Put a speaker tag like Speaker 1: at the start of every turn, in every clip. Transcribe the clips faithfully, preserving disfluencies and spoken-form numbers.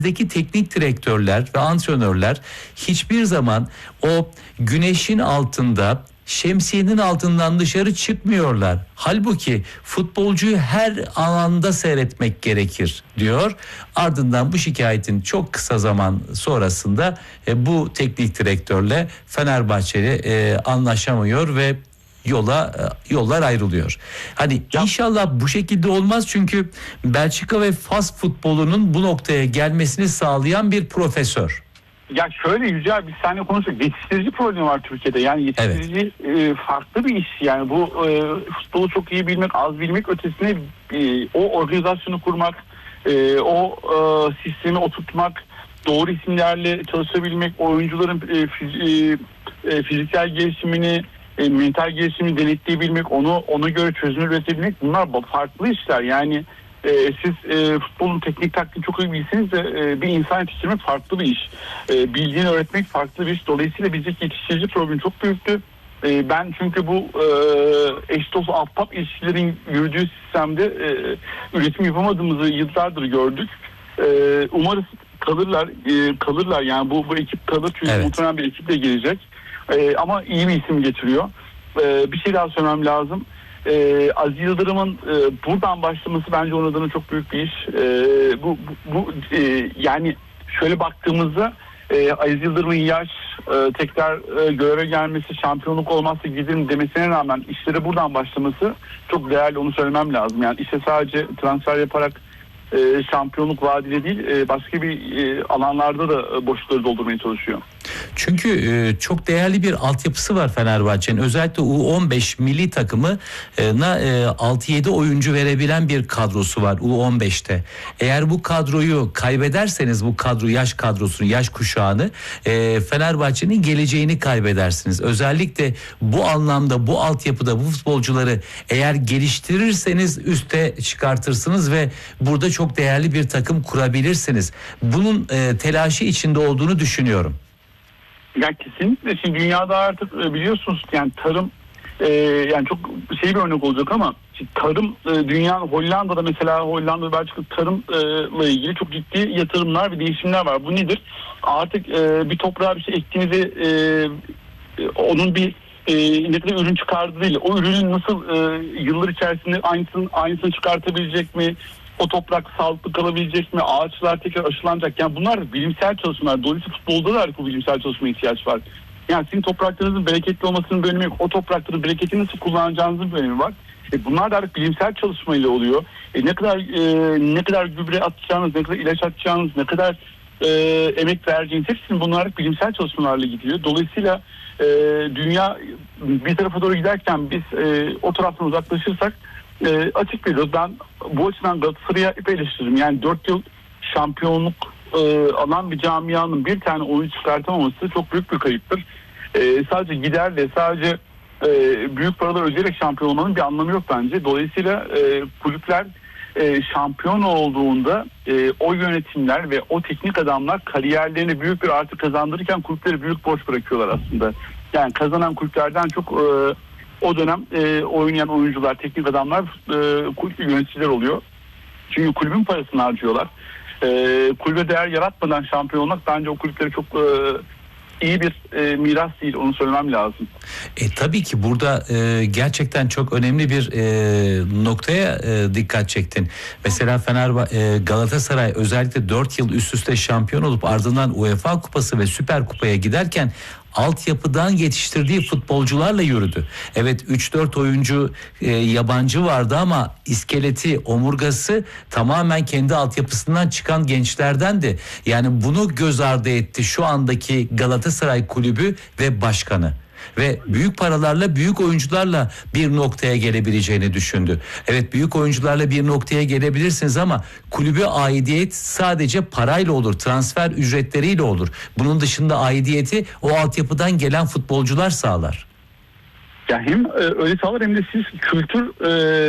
Speaker 1: Bizdeki teknik direktörler ve antrenörler hiçbir zaman o güneşin altında, şemsiyenin altından dışarı çıkmıyorlar. Halbuki futbolcuyu her alanda seyretmek gerekir diyor. Ardından bu şikayetin çok kısa zaman sonrasında e, bu teknik direktörle Fenerbahçeli e, anlaşamıyor ve yola yollar ayrılıyor. Hani ya, inşallah bu şekilde olmaz, çünkü Belçika ve Fas futbolunun bu noktaya gelmesini sağlayan bir profesör.
Speaker 2: Ya şöyle Yücel, biz seninle konuştuk. Yetiştirici problemi var Türkiye'de. Yani yetiştirici evet. e, farklı bir iş. Yani bu e, futbolu çok iyi bilmek, az bilmek ötesine e, o organizasyonu kurmak, e, o e, sistemi oturtmak, doğru isimlerle çalışabilmek, oyuncuların e, fiz, e, e, fiziksel gelişimini, e, mental gelişimini denetleyebilmek, onu ona göre çözüm üretebilmek, bunlar farklı işler. Yani e, siz e, futbolun teknik taktiğini çok iyi bilseniz de e, bir insan yetiştirmek farklı bir iş. E, bildiğini öğretmek farklı bir iş. Dolayısıyla bizdeki yetiştirici problemi çok büyüktü. E, ben çünkü bu e, eş dost ahbap ilişkilerin yürüdüğü sistemde e, üretim yapamadığımızı yıllardır gördük. E, umarız kalırlar, e, kalırlar yani bu bu ekip kalır, çünkü evet. muhtemelen bir ekiple gelecek. Ee, ama iyi bir isim getiriyor. Ee, bir şey daha söylemem lazım. Ee, Aziz Yıldırım'ın e, buradan başlaması bence onun adına çok büyük bir iş. Ee, bu bu, bu e, yani şöyle baktığımızda e, Aziz Yıldırım'ın yaş, e, tekrar e, göreve gelmesi, şampiyonluk olmazsa giderim demesine rağmen işlere buradan başlaması çok değerli, onu söylemem lazım. Yani işte sadece transfer yaparak e, şampiyonluk vaadiyle değil, e, başka bir e, alanlarda da boşlukları doldurmaya çalışıyor.
Speaker 1: Çünkü e, çok değerli bir altyapısı var Fenerbahçe'nin. Özellikle U on beş milli takımına e, altı yedi oyuncu verebilen bir kadrosu var U on beşte. Eğer bu kadroyu kaybederseniz, bu kadro yaş kadrosunu, yaş kuşağını, e, Fenerbahçe'nin geleceğini kaybedersiniz. Özellikle bu anlamda, bu altyapıda bu futbolcuları eğer geliştirirseniz üste çıkartırsınız ve burada çok değerli bir takım kurabilirsiniz. Bunun e, telaşı içinde olduğunu düşünüyorum.
Speaker 2: Ya kesinlikle. Şimdi dünyada artık biliyorsunuz yani tarım e, yani çok şey bir örnek olacak ama tarım e, dünya Hollanda'da mesela Hollanda Belçika tarımla ilgili çok ciddi yatırımlar ve değişimler var. Bu nedir? Artık e, bir toprağa bir şey ektiğinizde e, onun bir e, ne kadar ürün çıkardığı değil, o ürünün nasıl e, yıllar içerisinde aynısını aynısını çıkartabilecek mi? O toprak sağlıklı kalabilecek mi? Ağaçlar tekrar aşılanacak. Yani bunlar bilimsel çalışmalar. Dolayısıyla futbolda da bu bilimsel çalışmaya ihtiyaç var. Yani sizin topraklarınızın bereketli olmasının bir önemi yok. O toprakların bereketini nasıl kullanacağınızın bir önemi var. E bunlar da artık bilimsel çalışmayla oluyor. E ne kadar e, ne kadar gübre atacağınız, ne kadar ilaç atacağınız, ne kadar e, emek vereceğiniz, hepsinin bunlar artık bilimsel çalışmalarla gidiyor. Dolayısıyla e, dünya bir tarafa doğru giderken biz e, o taraftan uzaklaşırsak E, açık veriyoruz. Ben bu açıdan Galatasaray'a hep eleştiririm. Yani dört yıl şampiyonluk e, alan bir camianın bir tane oyuncu çıkartamaması çok büyük bir kayıptır. E, sadece giderle, sadece e, büyük paralar ödeyerek şampiyon olmanın bir anlamı yok bence. Dolayısıyla e, kulüpler e, şampiyon olduğunda e, o yönetimler ve o teknik adamlar kariyerlerine büyük bir artı kazandırırken kulüpleri büyük borç bırakıyorlar aslında. Yani kazanan kulüplerden çok e, o dönem e, oynayan oyuncular, teknik adamlar, e, kulüp yöneticiler oluyor. Çünkü kulübün parasını harcıyorlar. E, kulübe değer yaratmadan şampiyon olmak bence o kulüpleri çok e, iyi bir e, miras değil, onu söylemem lazım.
Speaker 1: E, tabii ki burada e, gerçekten çok önemli bir e, noktaya e, dikkat çektin. Mesela Fenerbahçe, e, Galatasaray özellikle dört yıl üst üste şampiyon olup ardından UEFA Kupası ve Süper Kupa'ya giderken altyapıdan yetiştirdiği futbolcularla yürüdü. Evet, üç dört oyuncu e, yabancı vardı ama iskeleti, omurgası tamamen kendi altyapısından çıkan gençlerdendi. Yani bunu göz ardı etti şu andaki Galatasaray kulübü ve başkanı. Ve büyük paralarla, büyük oyuncularla bir noktaya gelebileceğini düşündü. Evet, büyük oyuncularla bir noktaya gelebilirsiniz ama kulübe aidiyet sadece parayla olur, transfer ücretleriyle olur. Bunun dışında aidiyeti o altyapıdan gelen futbolcular sağlar.
Speaker 2: Ya hem e, öyle sağlar hem de siz kültür e,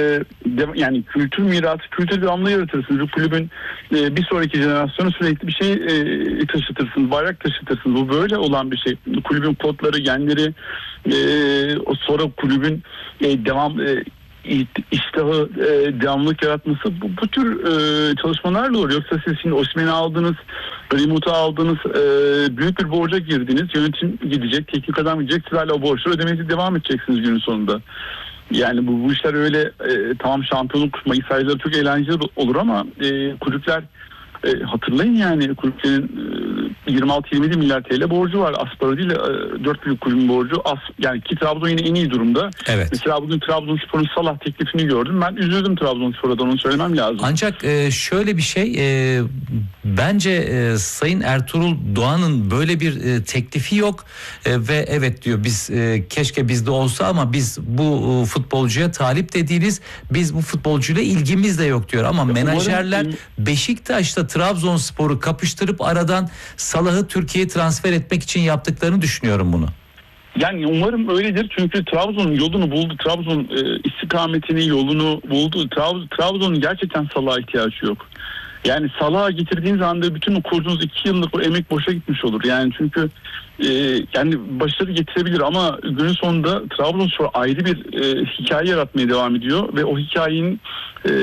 Speaker 2: de, yani kültür mirası, kültür devamlı yaratırsınız. Bu kulübün e, bir sonraki jenerasyona sürekli bir şey e, taşıtırsınız, bayrak taşıtırsınız. Bu böyle olan bir şey. Kulübün kodları, genleri, e, o sonra kulübün e, devam e, iştahı, e, devamlılık yaratması bu, bu tür e, çalışmalarla oluyor. Yoksa siz şimdi Osimhen'i aldınız, Remote'u aldınız, e, büyük bir borca girdiniz. Yönetim gidecek, teknik adam gidecek. Siz hala o borçları ödemeye devam edeceksiniz günün sonunda. Yani bu, bu işler öyle e, tamam şampiyonluk sayıları çok eğlenceli olur ama e, kulüpler e, hatırlayın yani kulüplerin e, yirmi altı yirmi yedi milyar T L borcu var. Az para değil, e, dört büyük kulübün borcu az. Yani ki Trabzon yine en iyi durumda.
Speaker 1: Evet.
Speaker 2: Mesela bugün Trabzonspor'un Salah teklifini gördüm. Ben üzüldüm Trabzonspor'dan, onu söylemem lazım.
Speaker 1: Ancak e, şöyle bir şey e, bence e, Sayın Ertuğrul Doğan'ın böyle bir e, teklifi yok e, ve evet diyor biz e, keşke bizde olsa ama biz bu e, futbolcuya talip de değiliz. Biz bu futbolcuyla ilgimiz de yok diyor ama
Speaker 2: Umarım,
Speaker 1: menajerler Beşiktaş'ta Trabzonspor'u kapıştırıp aradan Salah'ı Türkiye'ye transfer etmek için yaptıklarını düşünüyorum bunu.
Speaker 2: Yani umarım öyledir çünkü Trabzon yolunu buldu. Trabzon e, istikametini, yolunu buldu. Trabzon, Trabzon'un gerçekten Salah'a ihtiyacı yok. Yani Salah'a getirdiğiniz anda bütün o kurduğunuz iki yıllık o emek boşa gitmiş olur. Yani çünkü e, yani başarı getirebilir ama günün sonunda Trabzonspor ayrı bir e, hikaye yaratmaya devam ediyor ve o hikayenin e,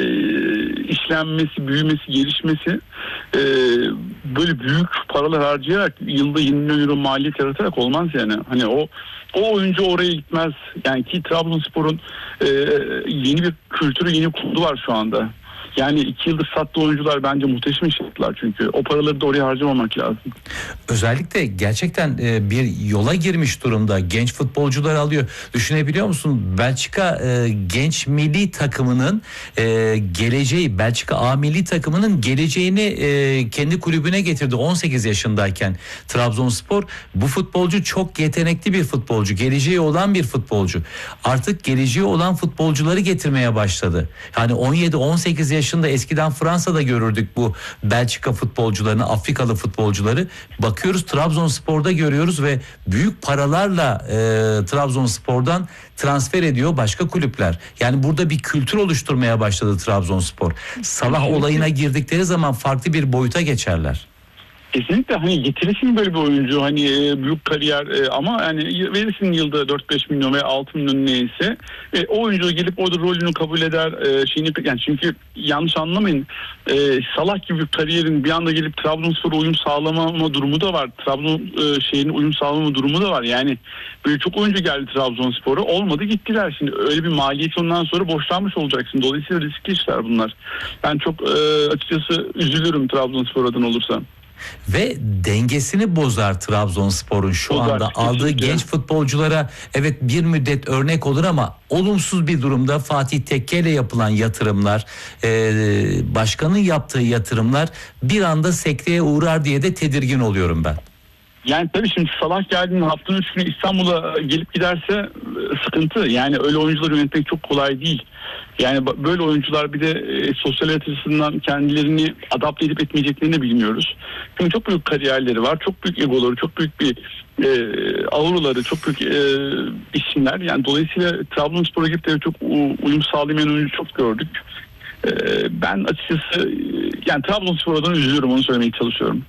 Speaker 2: işlenmesi, büyümesi, gelişmesi e, böyle büyük paralar harcayarak yılda yirmi milyon euro maliyet yaratarak olmaz yani. Hani o o oyuncu oraya gitmez. Yani ki Trabzonspor'un e, yeni bir kültürü, yeni kurdu var şu anda. Yani iki yıldır sattığı oyuncular bence muhteşem iş yaptılar çünkü o paraları da oraya harcamamak lazım. Özellikle gerçekten bir yola girmiş durumda, genç futbolcular alıyor. Düşünebiliyor musun? Belçika genç milli takımının geleceği, Belçika A milli takımının geleceğini kendi kulübüne getirdi on sekiz yaşındayken Trabzonspor. Bu futbolcu çok yetenekli bir futbolcu, geleceği olan bir futbolcu. Artık geleceği olan futbolcuları getirmeye başladı. Yani on yedi on sekiz yaşında eskiden Fransa'da görürdük bu Belçika futbolcularını, Afrikalı futbolcuları. Bakıyoruz Trabzonspor'da görüyoruz ve büyük paralarla e, Trabzonspor'dan transfer ediyor başka kulüpler. Yani burada bir kültür oluşturmaya başladı Trabzonspor. Salah olayına girdikleri zaman farklı bir boyuta geçerler. Kesinlikle hani getirirsin böyle bir oyuncu hani e, büyük kariyer e, ama yani verirsin yılda dört beş milyon veya altı milyon neyse e, o oyuncu gelip orada rolünü kabul eder e, şeyini yani çünkü yanlış anlamayın e, Salah gibi bir kariyerin bir anda gelip Trabzonspor'a uyum sağlamama durumu da var. Trabzon e, şeyinin uyum sağlamama durumu da var. Yani böyle çok oyuncu geldi Trabzonspor'a olmadı gittiler. Şimdi öyle bir maliyet ondan sonra borçlanmış olacaksın. Dolayısıyla riskli işler bunlar. Ben çok e, açıkçası üzülürüm Trabzonspor adına olursa.
Speaker 1: Ve dengesini bozar Trabzonspor'un şu bozar, anda aldığı kesinlikle. Genç futbolculara evet bir müddet örnek olur ama olumsuz bir durumda Fatih Tekke ile yapılan yatırımlar, e, başkanın yaptığı yatırımlar bir anda sekteye uğrar diye de tedirgin oluyorum ben.
Speaker 2: Yani tabii şimdi Salah geldiğinde haftanın üç günü İstanbul'a gelip giderse sıkıntı. Yani öyle oyuncuları yönetmek çok kolay değil. Yani böyle oyuncular bir de e, sosyal hayat açısından kendilerini adapte edip etmeyeceklerini de bilmiyoruz. Çünkü çok büyük kariyerleri var, çok büyük egoları, çok büyük bir e, auraları, çok büyük e, isimler. Yani dolayısıyla Trabzonspor'a gidip de çok uyum sağlayamayan oyuncu çok gördük. E, ben açıkçası yani Trabzonspor'dan üzülüyorum, onu söylemeye çalışıyorum.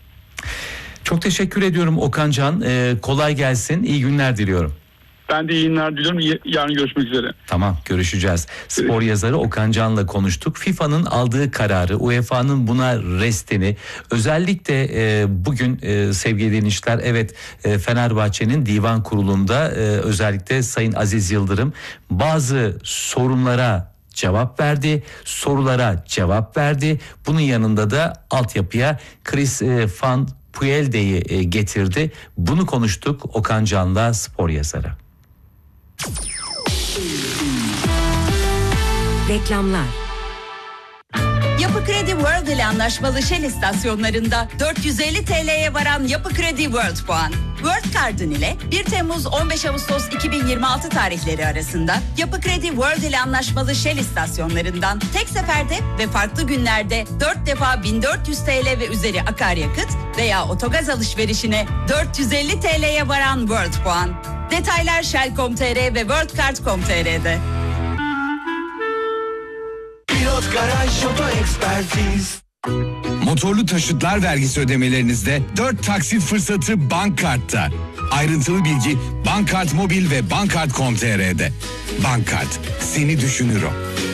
Speaker 1: Çok teşekkür ediyorum Okan Can. Ee, kolay gelsin. İyi günler diliyorum.
Speaker 2: Ben de iyi günler diliyorum. Yarın görüşmek üzere.
Speaker 1: Tamam, görüşeceğiz. Spor yazarı Okan Can'la konuştuk. FIFA'nın aldığı kararı, U E F A'nın buna restini, özellikle e, bugün e, sevgili dinleyiciler, evet e, Fenerbahçe'nin divan kurulunda e, özellikle Sayın Aziz Yıldırım bazı sorunlara cevap verdi, sorulara cevap verdi. Bunun yanında da altyapıya Chris e, Van Puelde'yi getirdi. Bunu konuştuk Okan Can'la, spor yazarı.
Speaker 3: Reklamlar.
Speaker 4: Yapı Kredi World ile anlaşmalı Shell istasyonlarında dört yüz elli T L'ye varan Yapı Kredi World puan. World Card'ın ile bir Temmuz on beş Ağustos iki bin yirmi altı tarihleri arasında Yapı Kredi World ile anlaşmalı Shell istasyonlarından tek seferde ve farklı günlerde dört defa bin dört yüz T L ve üzeri akaryakıt veya otogaz alışverişine dört yüz elli T L'ye varan World puan. Detaylar shell nokta com nokta tr ve worldcard nokta com nokta tr'de.
Speaker 5: Pilot Garaj Oto Ekspertiz.
Speaker 3: Motorlu taşıtlar vergisi ödemelerinizde dört taksit fırsatı Bankkart'ta. Ayrıntılı bilgi Bankkart Mobil ve Bankkart nokta com nokta tr'de. Bankkart, seni düşünür o.